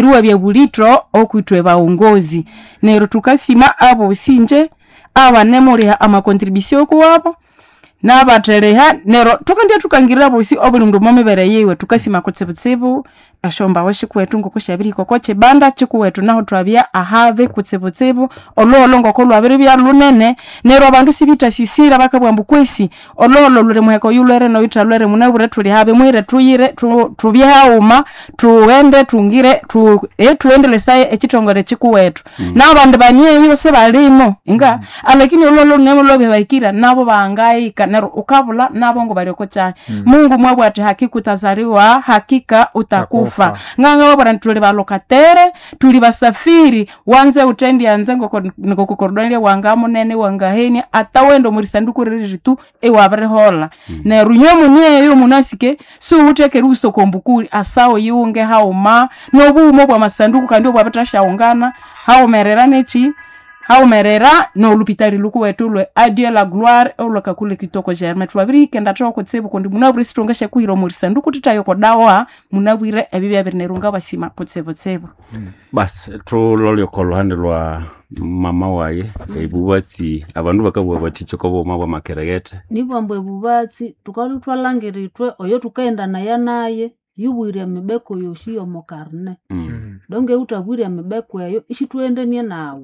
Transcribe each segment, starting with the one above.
niwe bya bulitro okwitwe baongozi nero tukasima abo sinje abanemuri ama contribution kuwabo nabateleha nero tukandia tukangirira bosi obuli ndu momebere yewe tukasima kutsebutsebu ashomba washikwetu ngokoshabiri kokoche banda chikuwetu naho twabya ahave kutsebutsebu ololo ngokolo abiri bya lunene nero abantu sibita sisira bakabwambu kwesi ololo lure muheko yulere no italwere munabure tuli habe mwire tuyire tubyahauma tuende tungire tuendele saye ekitongore chikuwetu n'abantu baniye yose balimo inga alakini ololo nemo lobe baikira nabo bangaika nero ukabula nabo ngo bali kocha Mungu mwabwe ati hakikutazaliwa hakika utakufa nganga wabara tuli balokatere tuli basafiri wanze utendi anze ngoko kukordonlia wanga munene wanga heni atawendo muri sanduku riritu ewabare hola na runyomu niye yo munasike so uteke ruso kombukuli asawo yunge hauma nobu mo bwa masanduku kandi bwabatasha ungana haumerera nechi haumerera no lupitari luku wetulwe adie la gloire oloka kule kitoko germe twabiri kenda toko tsebu kondi munaburi sitongesha kuiro muri sanduku tutayo kodawa munabwire ebibya birnerunga basima kutsebo bas trololyo kolohande lwa mama waye ebubatsi abantu bakabwa baticho kobo mabwa makeregete nibwambwe ebubatsi tukalutwalangiritwe oyo tukaenda naye yubwire mibeko yoshi yo mokarne donge utabwire mibeko eyo ishitwendenie nawo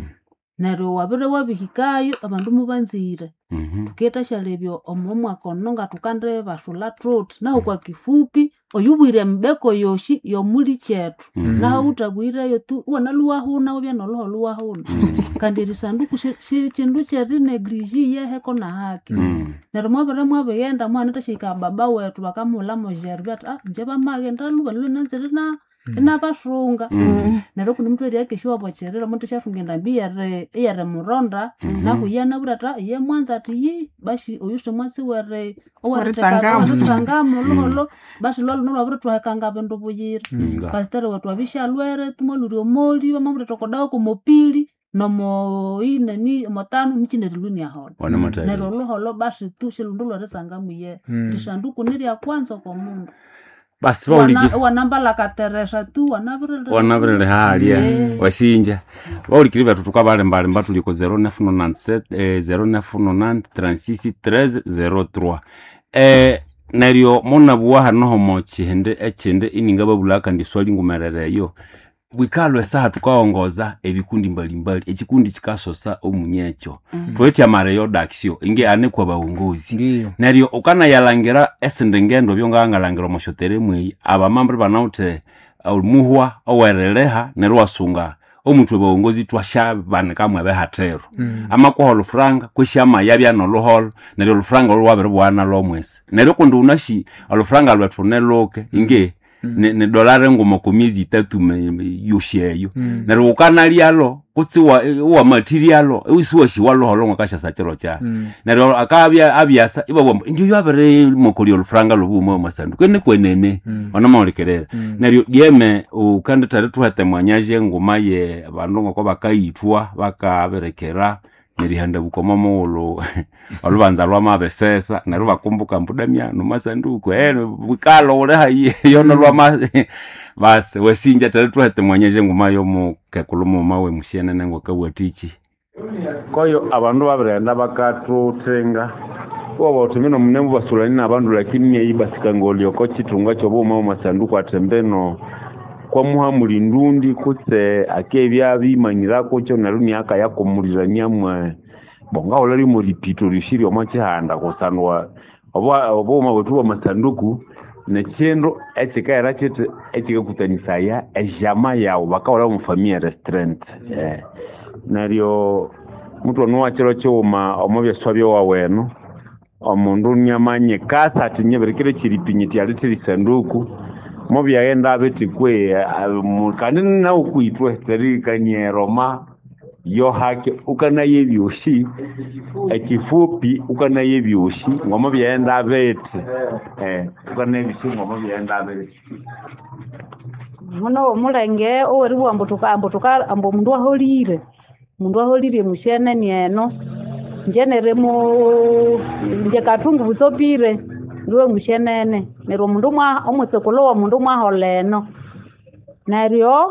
nero wabire wabihikayo abantu mubanzire tuketa shalebyo omomwa kononga tukande basula trot naho kwa kifupi oyubwire mbeko yoshi yo muli chetu naho utabwire yo tu wanaluwa huna obya nololuwa huna kandi risanduku chindu cheri negligee yeheko na haki nero mwabe yenda mwana tashika baba wetu bakamula mojerbet njeba magenda luba lunanzire na inabashunga nero kundi mtu yake shwa bocherera muntu shafungenda biyare muronda naho yana burata ye mwanza ati bashi oyushe mwasi were owatsangamo lolo bashi lolo no baburu twakanga bendo buyira pastor wetu abisha lwere tumoluri omoli bamamure tokodawo komopili nomo inani motanu nichinderiluni ahona nero lolo bashi tushilundulo resangamo ye rishanduku niri ya kwanza kwa mundu basi wanambala kateresha tu wanabirele hali wasinja walikiriba tukabale mbali mbatu 0997 0990361303 nario mona buwa hano mo chende ininga babulaka ndiswali ngumerere yo wikalwe saha tukaongoza ebikundi mbalimbali ekikundi kikasosa omunyecho twetya mareyo daksio inge ane kwa baongozi nario ukana yalangira esendengendo byonga langira moshotere mwe abamambre banaute muhwa owereleha nero wasunga omutwe baongozi twashabane kamwe behatero amakwa olufranga kwishama yabya no lohol nario olufranga olwabere bwana lomwese nario kundu unashi olufranga lwetfuneloke inge ne dollar ngomo komizi 3 yosheyo nero ukana lialo kutsiwa wa materialo usiwa shiwalo holongo kasha sachero cha nero akabya abyasa ibabomba ndio yabere mokoli olufranga lobumo masandu kwenene wanamaulikerera nero yeme ukanda taretu hatemwanyaje ngumaye bandongo ko bakayitwa bakaberekera nirihanda bukomo olo olubanza lwamabesesa nero bakumbuka mpudamya no masanduko bukalo ole hayi yono lwama basi wesinja taretu hatemwanyaje ngumayo mu kakulumo mawe mushene nengo kabwatichi koyo abantu babirenda bakatutenga obo tumino mnembu basulani nabandu lakini yibasika ngolyo ko chitunga cyo boma masanduko atembeno kwa muhamuli ndundi kutse akebya bimanyirako cyo naruni aka yakomuliranya mwe bonga olali mu ripito rishiri omachihanda kusanwa obo mabutu masanduku nechendo ekikaira chete ekikutanisa ejama yawo bakaola mu family restaurant nario mutu no chero choma omobya swabyo waweno omundu nyamanye kasa tinyeberekere chiripinyiti alitiri sanduku mobya yenda beti kwe kandi na ukuitwe teri kanyeroma yo hake ukana yebyoshi ekifupi ukana yebyoshi ngomobya yenda beti ukana yebyoshi ngomobya yenda beti muno mulenge oweribu ambo mundu aholire mushene nieno njeneremo nje katungu butopire ndiwe mushenene nero mundu mwa omutsekolo wa mundu mwa holeno nario